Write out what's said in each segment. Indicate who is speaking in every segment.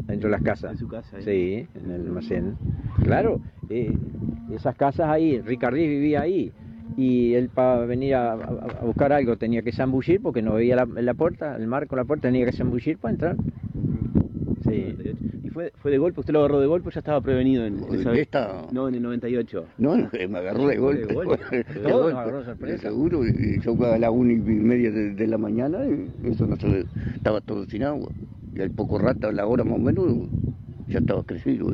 Speaker 1: dentro de las casas.
Speaker 2: En su casa, ¿eh?
Speaker 1: Sí, en el almacén. Claro, esas casas ahí, Ricardí vivía ahí. Y él para venir a buscar algo tenía que zambullir porque no veía la puerta, el marco de la puerta, tenía que zambullir para entrar. Sí.
Speaker 2: ¿Y fue de golpe? ¿Usted lo agarró de golpe o ya estaba prevenido en esa vez? No, en el 98.
Speaker 3: No, me agarró de golpe.
Speaker 1: Todo nos agarró de sorpresa.
Speaker 3: Seguro, y yo a las 1:30 de la mañana, y eso estaba todo sin agua. Y al poco rato, a la hora más o menos, ya estaba crecido.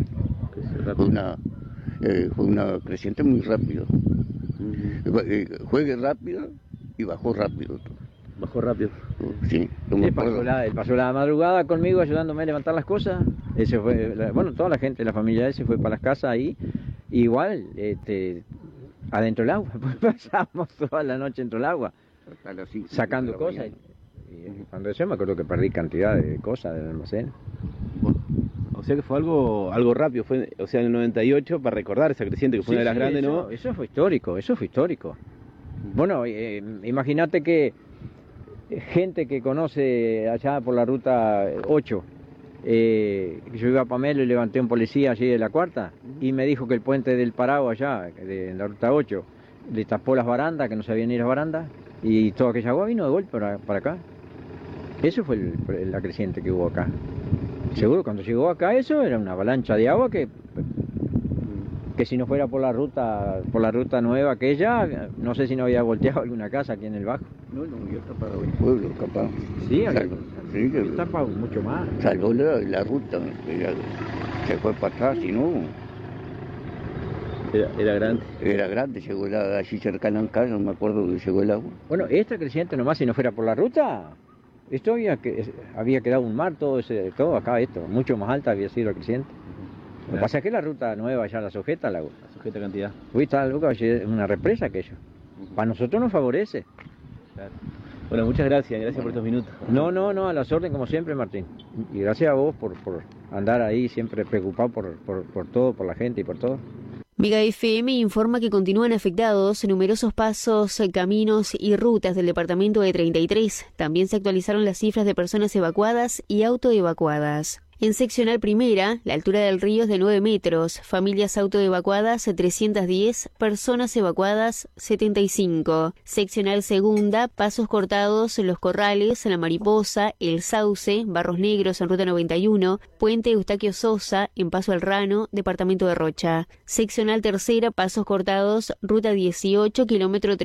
Speaker 3: Fue una creciente muy rápida. Juegue rápido y bajó rápido.
Speaker 2: Bajó rápido.
Speaker 1: Sí. Él pasó la madrugada conmigo ayudándome a levantar las cosas. Ese fue, toda la gente, la familia se fue para las casas ahí. Igual, adentro del agua. Pasamos toda la noche dentro del agua, sacando cosas. Y cuando eso me acuerdo que perdí cantidad de cosas del almacén.
Speaker 2: Bueno, o sea que fue algo rápido, en el 98, para recordar esa creciente que fue una de las grandes, ¿no?
Speaker 1: Eso fue histórico. Bueno, imagínate que gente que conoce allá por la ruta 8, yo iba a Pamelo y levanté un policía allí de la cuarta y me dijo que el puente del Parao allá, de la ruta 8, le tapó las barandas, que no sabían ir las barandas, y toda aquella agua vino de golpe para acá. Eso fue la creciente que hubo acá. Seguro, cuando llegó acá eso era una avalancha de agua que si no fuera por la ruta nueva aquella, no sé si no había volteado alguna casa aquí en el Bajo.
Speaker 3: No, había tapado el pueblo, capaz.
Speaker 1: Sí, había tapado mucho más.
Speaker 3: Salvó la ruta, se fue para atrás, si no...
Speaker 2: Era grande.
Speaker 3: Era grande, llegó allí cercana a casa, no me acuerdo que llegó el agua.
Speaker 1: Bueno, esta creciente nomás, si no fuera por la ruta, esto había quedado un mar, todo acá, mucho más alta había sido la creciente. Lo que pasa es que la ruta nueva ya la sujeta al agua.
Speaker 2: La sujeta cantidad.
Speaker 1: Es una represa aquello. Para nosotros nos favorece.
Speaker 2: Claro. Bueno, muchas gracias por estos minutos.
Speaker 1: No, a las órdenes como siempre, Martín. Y gracias a vos por andar ahí siempre preocupado por todo, por la gente y por todo.
Speaker 4: Mega FM informa que continúan afectados numerosos pasos, caminos y rutas del departamento de 33. También se actualizaron las cifras de personas evacuadas y autoevacuadas. En seccional primera, la altura del río es de 9 metros, familias autoevacuadas 310, personas evacuadas 75. Seccional segunda, pasos cortados Los Corrales, La Mariposa, El Sauce, Barros Negros en ruta 91, Puente Eustaquio Sosa, en Paso al Rano, departamento de Rocha. Seccional tercera, pasos cortados, ruta 18, kilómetro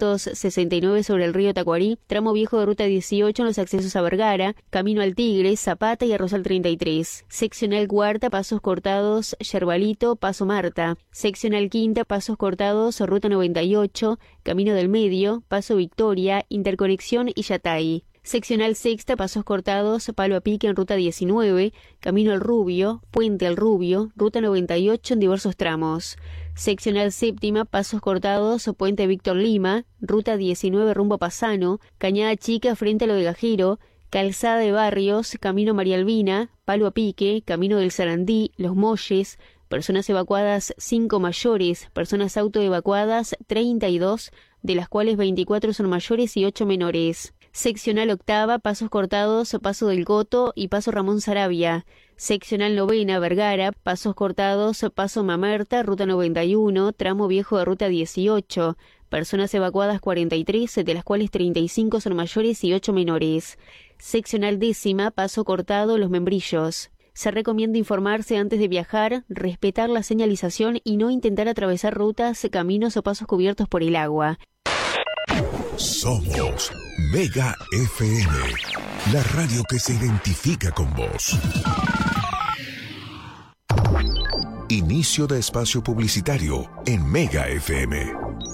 Speaker 4: 369 sobre el río Tacuarí, tramo viejo de ruta 18 en los accesos a Vergara, camino al Tigre, Zapata y Arrozal 33. Seccional cuarta, pasos cortados, Yerbalito, Paso Marta. Seccional quinta, pasos cortados, ruta 98, camino del Medio, Paso Victoria, interconexión Illatay. Seccional sexta, pasos cortados, Palo a Pique en ruta 19, camino al Rubio, Puente al Rubio, ruta 98 en diversos tramos. Seccional séptima, pasos cortados, Puente Víctor Lima, ruta 19 rumbo a Pasano, Cañada Chica frente a lo de Gajero, Calzada de Barrios, Camino María Albina, Palo a Pique, Camino del Sarandí, Los Molles, personas evacuadas 5 mayores, personas autoevacuadas 32, de las cuales 24 son mayores y 8 menores. Seccional octava, pasos cortados, Paso del Coto y Paso Ramón Sarabia. Seccional novena, Vergara, pasos cortados, Paso Mamerta, ruta 91, tramo viejo de ruta 18. Personas evacuadas 43, de las cuales 35 son mayores y 8 menores. Seccional décima, paso cortado Los Membrillos. Se recomienda informarse antes de viajar, respetar la señalización y no intentar atravesar rutas, caminos o pasos cubiertos por el agua.
Speaker 5: Somos Mega FM, la radio que se identifica con vos. Inicio de espacio publicitario en Mega FM.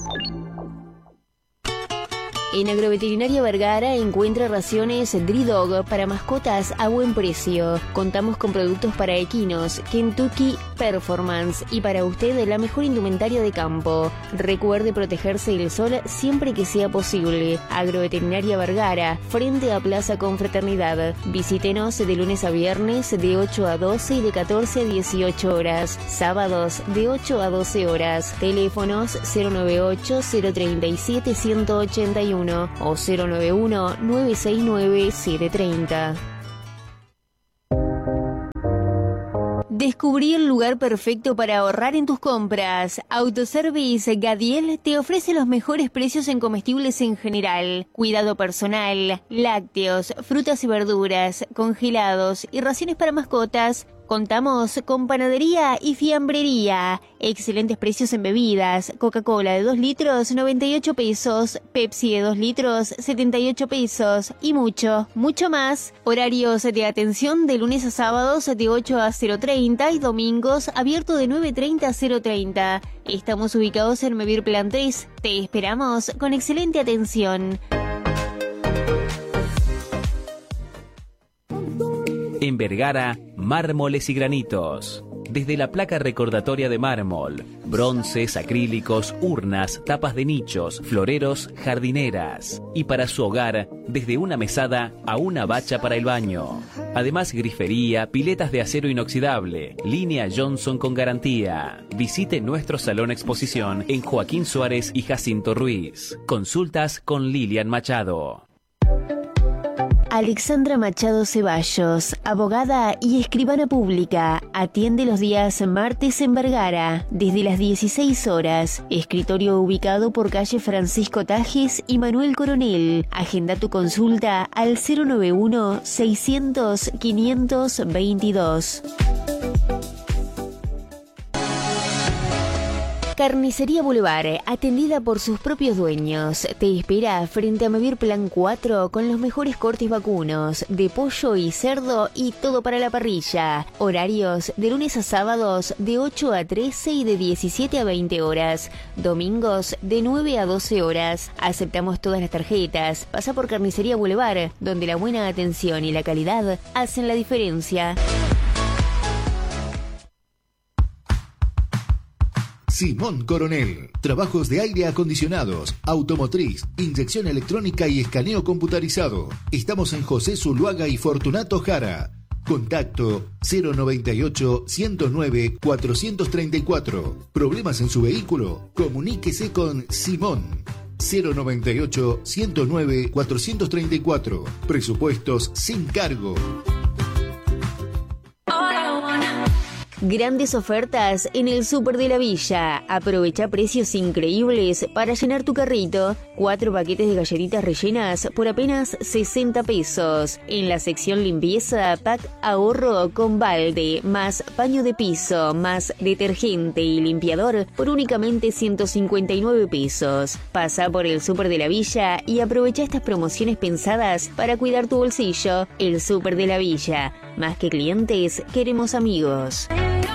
Speaker 4: En Agroveterinaria Vergara encuentra raciones Dri-Dog para mascotas a buen precio. Contamos con productos para equinos, Kentucky Performance y para usted la mejor indumentaria de campo. Recuerde protegerse del sol siempre que sea posible. Agroveterinaria Vergara, frente a Plaza Confraternidad. Visítenos de lunes a viernes de 8 a 12 y de 14 a 18 horas. Sábados de 8 a 12 horas. Teléfonos 098-037-181 o 091-969-730. Descubrí el lugar perfecto para ahorrar en tus compras. Autoservice Gadiel te ofrece los mejores precios en comestibles en general, cuidado personal, lácteos, frutas y verduras, congelados y raciones para mascotas. Contamos con panadería y fiambrería. Excelentes precios en bebidas. Coca-Cola de 2 litros, 98 pesos. Pepsi de 2 litros, 78 pesos. Y mucho, mucho más. Horarios de atención de lunes a sábados de 8 a 0:30 y domingos abierto de 9:30 a 0:30. Estamos ubicados en Mevir Plan 3. Te esperamos con excelente atención.
Speaker 6: En Vergara, mármoles y granitos. Desde la placa recordatoria de mármol, bronces, acrílicos, urnas, tapas de nichos, floreros, jardineras. Y para su hogar, desde una mesada a una bacha para el baño. Además, grifería, piletas de acero inoxidable, línea Johnson con garantía. Visite nuestro salón exposición en Joaquín Suárez y Jacinto Ruiz. Consultas con Lilian Machado.
Speaker 4: Alexandra Machado Ceballos, abogada y escribana pública, atiende los días martes en Vergara, desde las 16 horas. Escritorio ubicado por calle Francisco Tajes y Manuel Coronel. Agenda tu consulta al 091-600-522. Carnicería Boulevard, atendida por sus propios dueños, te espera frente a Mevir Plan 4 con los mejores cortes vacunos, de pollo y cerdo y todo para la parrilla. Horarios de lunes a sábados de 8 a 13 y de 17 a 20 horas. Domingos de 9 a 12 horas. Aceptamos todas las tarjetas. Pasa por Carnicería Boulevard, donde la buena atención y la calidad hacen la diferencia.
Speaker 7: Simón Coronel. Trabajos de aire acondicionados, automotriz, inyección electrónica y escaneo computarizado. Estamos en José Zuluaga y Fortunato Jara. Contacto 098-109-434. ¿Problemas en su vehículo? Comuníquese con Simón. 098-109-434. Presupuestos sin cargo.
Speaker 4: Grandes ofertas en el Súper de la Villa. Aprovecha precios increíbles para llenar tu carrito. 4 paquetes de galletitas rellenas por apenas 60 pesos. En la sección limpieza, pack ahorro con balde, más paño de piso, más detergente y limpiador por únicamente 159 pesos. Pasa por el Súper de la Villa y aprovecha estas promociones pensadas para cuidar tu bolsillo. El Súper de la Villa. Más que clientes, queremos amigos.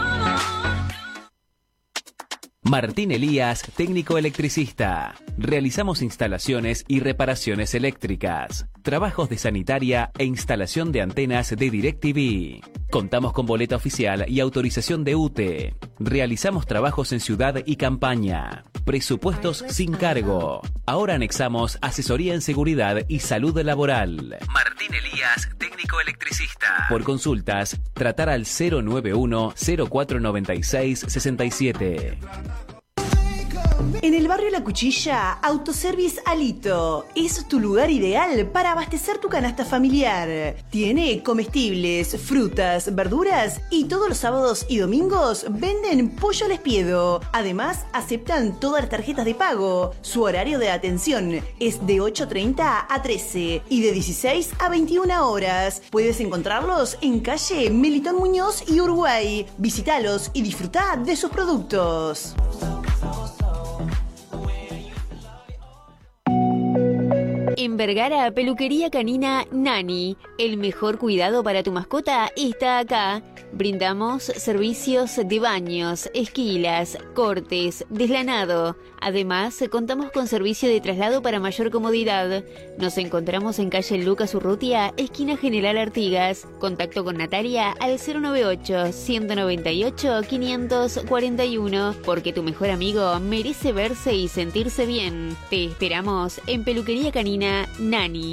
Speaker 6: Martín Elías, técnico electricista. Realizamos instalaciones y reparaciones eléctricas, trabajos de sanitaria e instalación de antenas de DirecTV. Contamos con boleta oficial y autorización de UTE. Realizamos trabajos en ciudad y campaña. Presupuestos sin cargo. Ahora anexamos asesoría en seguridad y salud laboral. Martín Elías, técnico electricista. Por consultas, tratar al 091-0496-67.
Speaker 8: En el barrio La Cuchilla, Autoservice Alito es tu lugar ideal para abastecer tu canasta familiar. Tiene comestibles, frutas, verduras y todos los sábados y domingos venden pollo al espiedo. Además, aceptan todas las tarjetas de pago. Su horario de atención es de 8:30 a 13 y de 16 a 21 horas. Puedes encontrarlos en calle Melitón Muñoz y Uruguay. Visítalos y disfruta de sus productos.
Speaker 4: En Vergara, peluquería canina Nani. El mejor cuidado para tu mascota está acá. Brindamos servicios de baños, esquilas, cortes, deslanado. Además, contamos con servicio de traslado para mayor comodidad. Nos encontramos en calle Lucas Urrutia, esquina General Artigas. Contacto con Natalia al 098-198-541, porque tu mejor amigo merece verse y sentirse bien. Te esperamos en peluquería canina Nani.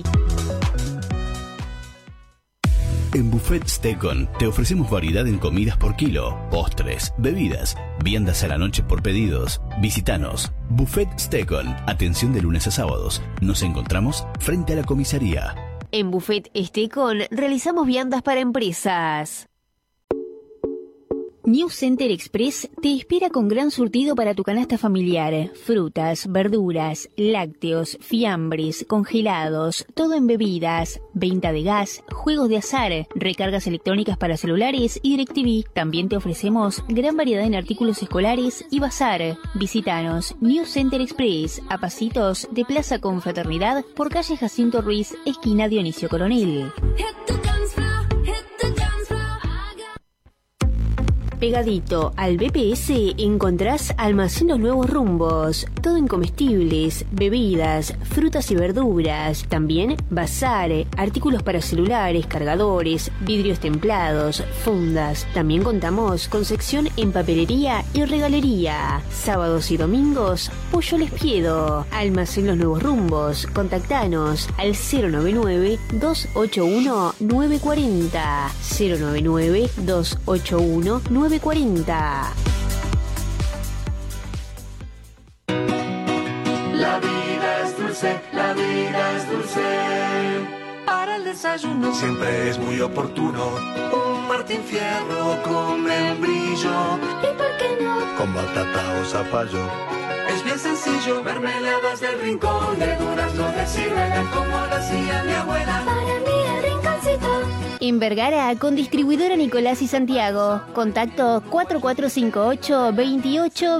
Speaker 9: En Buffet Stekon te ofrecemos variedad en comidas por kilo, postres, bebidas, viandas a la noche por pedidos. Visítanos. Buffet Stekon. Atención de lunes a sábados. Nos encontramos frente a la comisaría.
Speaker 4: En Buffet Stekon realizamos viandas para empresas. New Center Express te espera con gran surtido para tu canasta familiar. Frutas, verduras, lácteos, fiambres, congelados, todo en bebidas, venta de gas, juegos de azar, recargas electrónicas para celulares y DirecTV. También te ofrecemos gran variedad en artículos escolares y bazar. Visítanos New Center Express, a pasitos de Plaza Confraternidad por calle Jacinto Ruiz, esquina Dionisio Coronel. Pegadito al BPS encontrás Almacén Los Nuevos Rumbos, todo en comestibles, bebidas, frutas y verduras, también bazar, artículos para celulares, cargadores, vidrios templados, fundas. También contamos con sección en papelería y regalería. Sábados y domingos, Pollo Les Piedo. Almacén Los Nuevos Rumbos, contactanos al 099-281-940, 099-281-940.
Speaker 10: La vida es dulce, la vida es dulce. Para el desayuno siempre es muy oportuno. Un Martín Fierro con membrillo. ¿Y por qué no? Con batata o zapallo. Es bien sencillo, mermeladas del rincón, de duraznos de ciruela, como lo hacía mi abuela. Para mí el rinconcito.
Speaker 4: En Vergara, con distribuidora Nicolás y Santiago. Contacto 4458 28